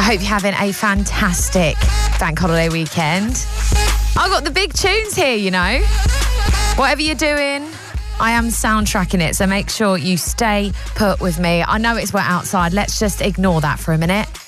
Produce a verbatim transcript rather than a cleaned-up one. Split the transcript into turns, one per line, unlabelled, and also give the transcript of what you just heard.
hope you're having a fantastic bank holiday weekend. I've got the big tunes here, you know. Whatever you're doing, I am soundtracking it, so make sure you stay put with me. I know it's wet outside. Let's just ignore that for a minute.